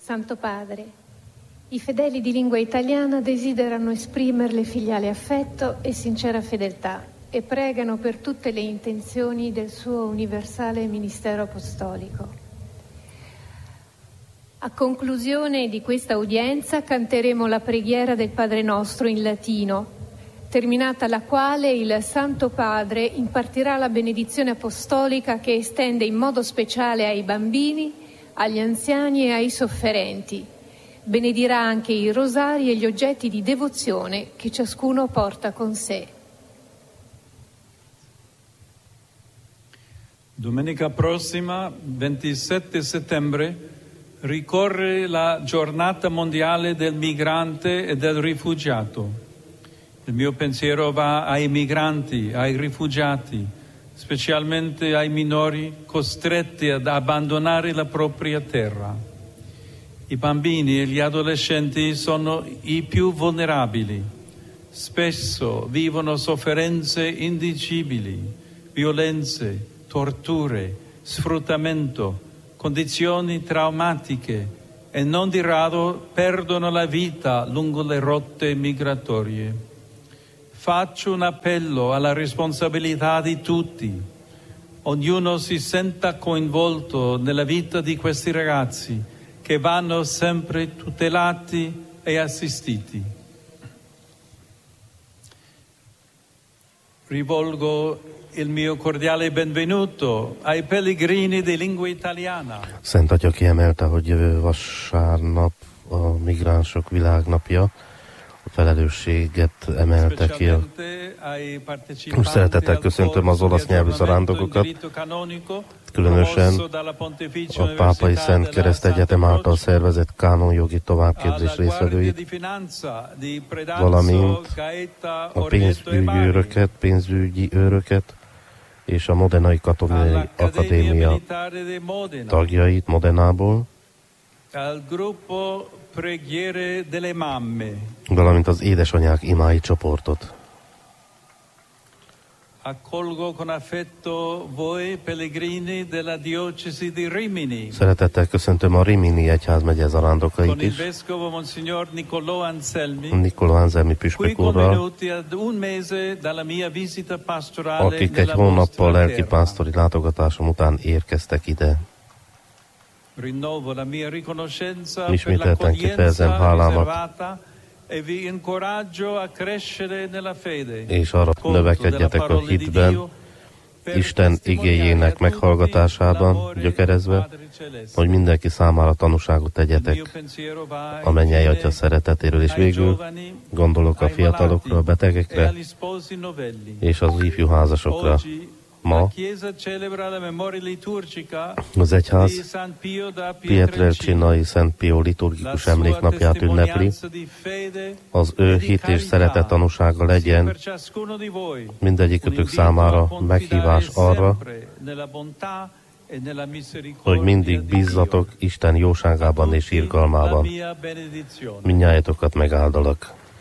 Santo Padre, i fedeli di lingua italiana desiderano esprimerle filiale affetto e sincera fedeltà e pregano per tutte le intenzioni del suo universale ministero apostolico. A conclusione di questa udienza canteremo la preghiera del Padre Nostro in latino, terminata la quale il Santo Padre impartirà la benedizione apostolica che estende in modo speciale ai bambini, agli anziani e ai sofferenti. Benedirà anche i rosari e gli oggetti di devozione che ciascuno porta con sé. Domenica prossima, 27 settembre, ricorre la giornata mondiale del migrante e del rifugiato. Il mio pensiero va ai migranti, ai rifugiati, specialmente ai minori costretti ad abbandonare la propria terra. I bambini e gli adolescenti sono i più vulnerabili. Spesso vivono sofferenze indicibili, violenze, torture, sfruttamento, condizioni traumatiche e non di rado perdono la vita lungo le rotte migratorie. Faccio un appello alla responsabilità di tutti. Ognuno si senta coinvolto nella vita di questi ragazzi che vanno sempre tutelati e assistiti. Rivolgo il mio cordiale benvenuto ai pellegrini di lingua italiana. Szent Atya kiemelte, hogy jövő vasárnap a migránsok világnapja. A felelősséget emelte ki. Most szeretettel köszöntöm az olasz nyelvű zarándokokat, különösen a Pápai Szent Kereszt Egyetem által szervezett kánonjogi továbbképzés résztvevőit, valamint a pénzügyi őröket és a Modenai Katonai Akadémia tagjait Modenából, valamint az édesanyák imái csoportot. Szeretettel köszöntöm a Rimini egyházmegye zarándokait is, Niccolò Anselmi püspök úrral, akik egy hónappal lelkipásztori látogatásom után érkeztek ide. Ismételten kifejezem hálámat, és arra növekedjetek a hitben, Isten igéjének meghallgatásában gyökerezve, hogy mindenki számára tanúságot tegyetek a mennyei Atya szeretetéről, és végül gondolok a fiatalokra, a betegekre és az ifjú házasokra. Ma az egyház Pietrelcinai Szent Pio liturgikus emléknapját ünnepli. Az ő hit és szeretet tanúsága legyen mindegyikőtök számára meghívás arra, hogy mindig bízzatok Isten jóságában és irgalmában. Mindnyájatokat megáldalak.